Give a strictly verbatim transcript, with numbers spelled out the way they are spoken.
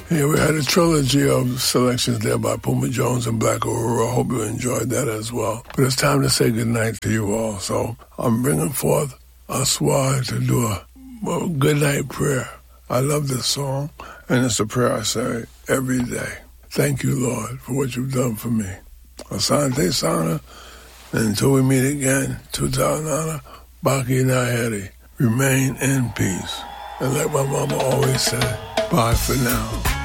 Yeah, we had a trilogy of selections there by Puma Jones and Black Aurora. I hope you enjoyed that as well. But it's time to say goodnight to you all. So I'm bringing forth Aswad to do a, a goodnight prayer. I love this song, and it's a prayer I say every day. Thank you, Lord, for what you've done for me. Asante Sana, and until we meet again, Tutanana, Baki Naheri. Remain in peace. And like my mama always said, bye for now.